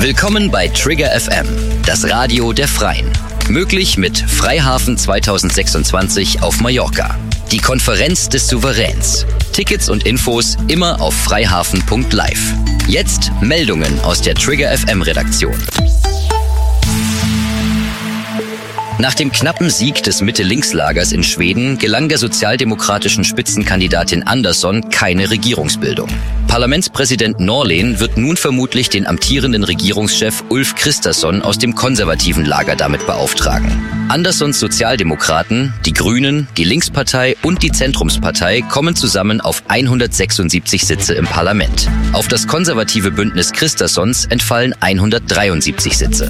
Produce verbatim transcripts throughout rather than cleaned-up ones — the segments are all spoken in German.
Willkommen bei Trigger F M, das Radio der Freien. Möglich mit Freihafen zwanzig sechsundzwanzig auf Mallorca. Die Konferenz des Souveräns. Tickets und Infos immer auf freihafen punkt live. Jetzt Meldungen aus der Trigger F M Redaktion. Nach dem knappen Sieg des Mitte-Links-Lagers in Schweden gelang der sozialdemokratischen Spitzenkandidatin Andersson keine Regierungsbildung. Parlamentspräsident Norlén wird nun vermutlich den amtierenden Regierungschef Ulf Kristersson aus dem konservativen Lager damit beauftragen. Anderssons Sozialdemokraten, die Grünen, die Linkspartei und die Zentrumspartei kommen zusammen auf hundertsechsundsiebzig Sitze im Parlament. Auf das konservative Bündnis Kristerssons entfallen hundertdreiundsiebzig Sitze.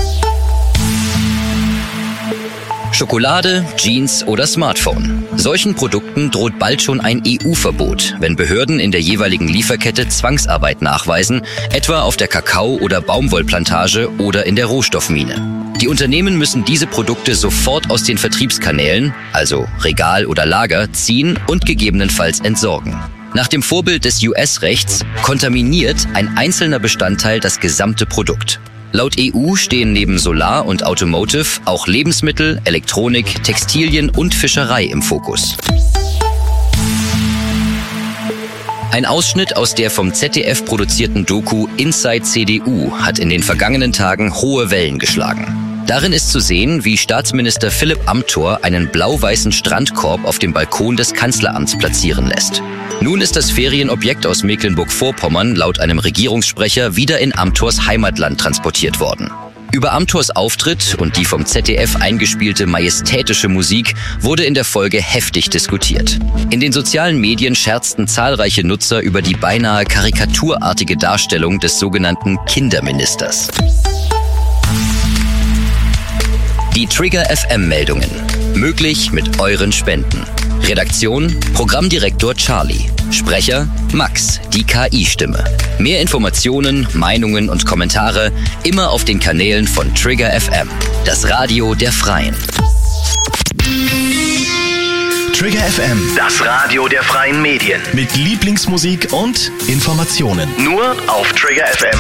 Schokolade, Jeans oder Smartphone. Solchen Produkten droht bald schon ein E U-Verbot, wenn Behörden in der jeweiligen Lieferkette Zwangsarbeit nachweisen, etwa auf der Kakao- oder Baumwollplantage oder in der Rohstoffmine. Die Unternehmen müssen diese Produkte sofort aus den Vertriebskanälen, also Regal oder Lager, ziehen und gegebenenfalls entsorgen. Nach dem Vorbild des U S-Rechts kontaminiert ein einzelner Bestandteil das gesamte Produkt. Laut E U stehen neben Solar und Automotive auch Lebensmittel, Elektronik, Textilien und Fischerei im Fokus. Ein Ausschnitt aus der vom Z D F produzierten Doku Inside C D U hat in den vergangenen Tagen hohe Wellen geschlagen. Darin ist zu sehen, wie Staatsminister Philipp Amthor einen blau-weißen Strandkorb auf dem Balkon des Kanzleramts platzieren lässt. Nun ist das Ferienobjekt aus Mecklenburg-Vorpommern laut einem Regierungssprecher wieder in Amthors Heimatland transportiert worden. Über Amthors Auftritt und die vom Z D F eingespielte majestätische Musik wurde in der Folge heftig diskutiert. In den sozialen Medien scherzten zahlreiche Nutzer über die beinahe karikaturartige Darstellung des sogenannten Kinderministers. Die Trigger F M-Meldungen. Möglich mit euren Spenden. Redaktion: Programmdirektor Charlie. Sprecher: Max, die K I-Stimme. Mehr Informationen, Meinungen und Kommentare immer auf den Kanälen von Trigger F M, das Radio der Freien. Trigger F M, das Radio der freien Medien. Mit Lieblingsmusik und Informationen. Nur auf Trigger F M.